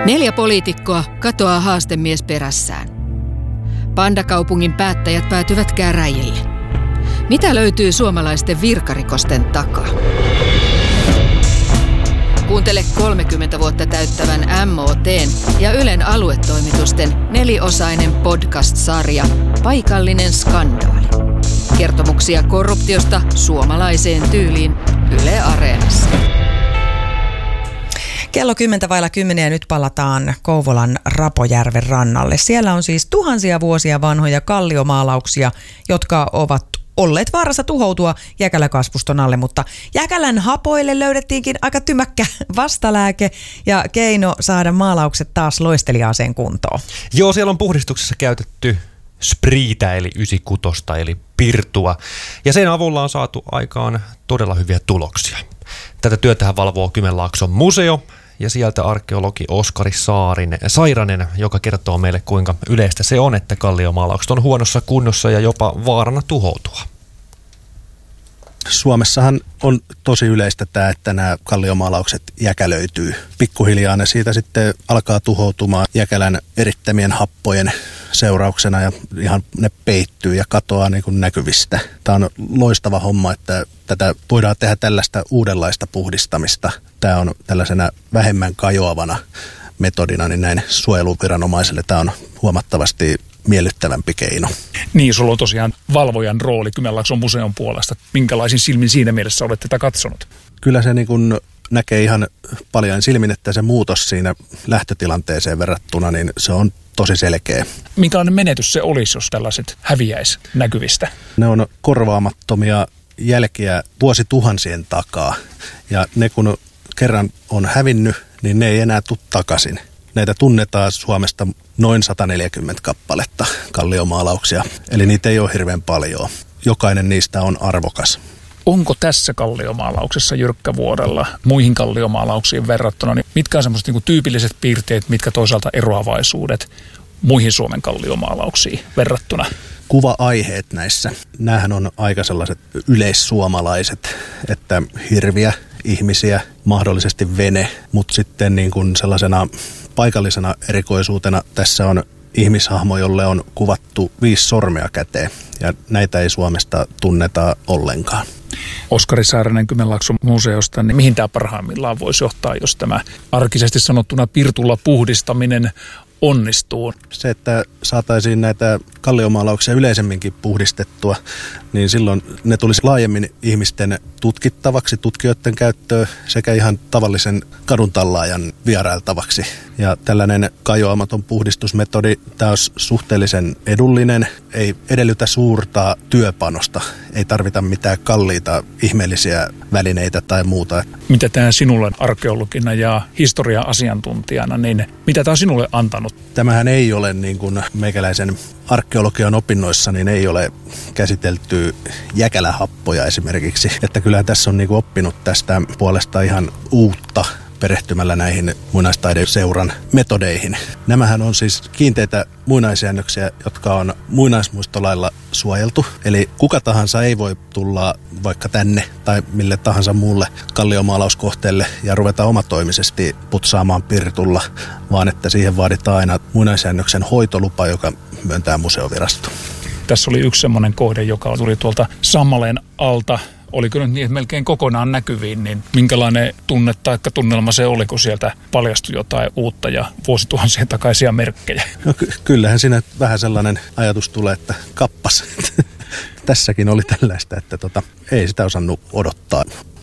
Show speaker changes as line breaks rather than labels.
4 poliitikkoa katoaa haastemies perässään. Pandakaupungin päättäjät päätyvät käräjille. Mitä löytyy suomalaisten virkarikosten takaa? Kuuntele 30 vuotta täyttävän MOT:n ja Ylen aluetoimitusten 4-osainen podcast-sarja Paikallinen skandaali. Kertomuksia korruptiosta suomalaiseen tyyliin Yle Areenassa.
Kello 10:10 ja nyt palataan Kouvolan Rapojärven rannalle. Siellä on siis tuhansia vuosia vanhoja kalliomaalauksia, jotka ovat olleet vaarassa tuhoutua jäkäläkasvuston alle, mutta jäkälän hapoille löydettiinkin aika tymäkkä vastalääke ja keino saada maalaukset taas loisteliaaseen kuntoon.
Joo, siellä on puhdistuksessa käytetty spriitä eli 96 eli pirtua ja sen avulla on saatu aikaan todella hyviä tuloksia. Tätä työtähän valvoo Kymenlaakson museo ja sieltä arkeologi Oskari Sairanen, joka kertoo meille kuinka yleistä se on, että kalliomaalaukset on huonossa kunnossa ja jopa vaarana tuhoutua.
Suomessahan on tosi yleistä tämä, että nämä kalliomaalaukset jäkälöityy. Pikkuhiljaa ne siitä sitten alkaa tuhoutumaan jäkälän erittämien happojen seurauksena ja ihan ne peittyy ja katoaa niin kuin näkyvistä. Tämä on loistava homma, että tätä voidaan tehdä tällaista uudenlaista puhdistamista. Tämä on tällaisena vähemmän kajoavana metodina, niin näin suojeluviranomaiselle tämä on huomattavasti miellyttävämpi keino.
Niin, sulla on tosiaan valvojan rooli Kymenlaakson museon puolesta. Minkälaisin silmin siinä mielessä olet tätä katsonut?
Kyllä se niin kuin näkee ihan paljon silmin, että se muutos siinä lähtötilanteeseen verrattuna, niin se on tosi selkeä.
Minkälainen menetys se olisi, jos tällaiset häviäisi näkyvistä?
Ne on korvaamattomia jälkiä vuosituhansien takaa. Ja ne kun kerran on hävinnyt, niin ne ei enää tule takaisin. Näitä tunnetaan Suomesta noin 140 kappaletta kalliomaalauksia, eli niitä ei ole hirveän paljon. Jokainen niistä on arvokas.
Onko tässä kalliomaalauksessa Jyrkkävuorella muihin kalliomaalauksiin verrattuna, niin mitkä on semmoiset niin kuin tyypilliset piirteet, mitkä toisaalta eroavaisuudet muihin Suomen kalliomaalauksiin verrattuna?
Kuva-aiheet näissä. Nämähän on aika sellaiset yleissuomalaiset, että hirviä, ihmisiä, mahdollisesti vene, mutta sitten niin kuin sellaisena paikallisena erikoisuutena tässä on ihmishahmo, jolle on kuvattu 5 sormea käteen ja näitä ei Suomesta tunneta ollenkaan.
Oskari Sairanen Kymenlaakson museosta, niin mihin tämä parhaimmillaan voisi johtaa, jos tämä arkisesti sanottuna pirtulla puhdistaminen onnistuu?
Se, että saataisiin näitä kalliomaalauksia yleisemminkin puhdistettua, niin silloin ne tulisi laajemmin ihmisten tutkittavaksi, tutkijoiden käyttöön sekä ihan tavallisen kaduntallaajan vierailtavaksi. Ja tällainen kajoamaton puhdistusmetodi, tämä olisi suhteellisen edullinen, ei edellytä suurta työpanosta, ei tarvita mitään kalliita ihmeellisiä välineitä tai muuta.
Mitä tämä sinulle arkeologina ja historia-asiantuntijana, niin mitä tämä on sinulle antanut?
Tämähän ei ole niin kuin meikäläisen arkeologian opinnoissa, niin ei ole käsitelty jäkälähappoja esimerkiksi. Että kyllähän tässä on niin kuin oppinut tästä puolesta ihan uutta perehtymällä näihin muinaistaideuseuran metodeihin. Nämähän on siis kiinteitä muinaisjäännöksiä, jotka on muinaismuistolailla suojeltu. Eli kuka tahansa ei voi tulla vaikka tänne tai mille tahansa muulle kalliomaalauskohteelle ja ruveta omatoimisesti putsaamaan pirtulla, vaan että siihen vaaditaan aina muinaisjäännöksen hoitolupa, joka myöntää museovirasto.
Tässä oli yksi semmoinen kohde, joka tuli tuolta Sammaleen alta. Oliko nyt niin melkein kokonaan näkyviin, niin minkälainen tunne tai tunnelma se oli, kun sieltä paljastui jotain uutta ja vuosituhansien takaisia merkkejä?
No kyllähän siinä vähän sellainen ajatus tulee, että kappas. Tässäkin oli tällaista, että ei sitä osannut odottaa.